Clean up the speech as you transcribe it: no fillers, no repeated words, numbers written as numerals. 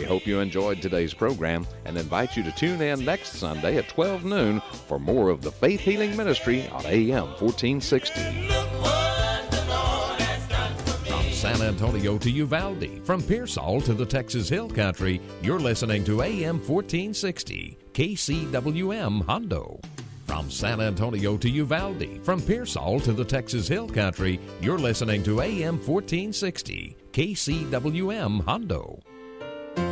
hope you enjoyed today's program and invite you to tune in next Sunday at 12 noon for more of the Faith Healing Ministry on AM 1460. From San Antonio to Uvalde, from Pearsall to the Texas Hill Country, you're listening to AM 1460, KCWM Hondo. From San Antonio to Uvalde, from Pearsall to the Texas Hill Country, you're listening to AM 1460, KCWM Hondo.